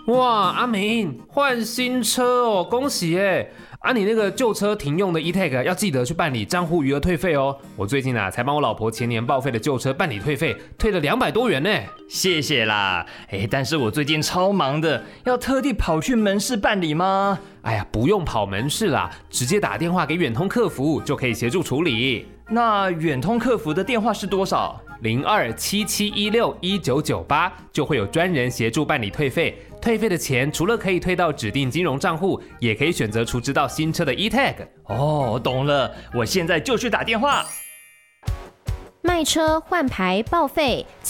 哇，阿明换新车哦，恭喜耶！啊，你那个旧车停用的 eTag 要记得去办理账户余额退费哦。我最近才帮我老婆前年报废的旧车办理退费，退了200多元呢。 谢谢啦，但是我最近超忙的，要特地跑去门市办理吗？ 哎呀，不用跑门市啦，直接打电话给远通客服就可以协助处理。 那远通客服的电话是多少 ？0277161998就会有专人协助办理退费。退费的钱除了可以退到指定金融账户，也可以选择储值到新车的 eTag。 哦，懂了，我现在就去打电话。 卖车换牌报废，